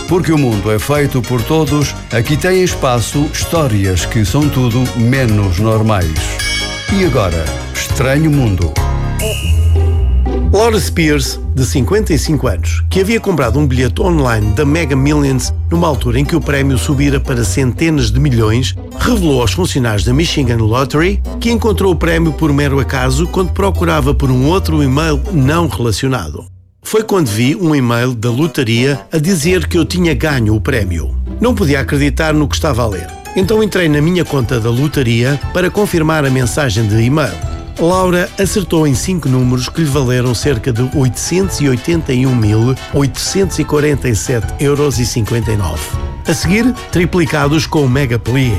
Porque o mundo é feito por todos, aqui tem espaço histórias que são tudo menos normais. E agora, Estranho Mundo. Laura Spears, de 55 anos, que havia comprado um bilhete online da Mega Millions numa altura em que o prémio subira para centenas de milhões, revelou aos funcionários da Michigan Lottery que encontrou o prémio por mero acaso quando procurava por um outro e-mail não relacionado. Foi quando vi um e-mail da lotaria a dizer que eu tinha ganho o prémio. Não podia acreditar no que estava a ler. Então entrei na minha conta da lotaria para confirmar a mensagem de e-mail. Laura acertou em 5 números que lhe valeram cerca de 881.847,59 €. A seguir, triplicados com o Mega Pli.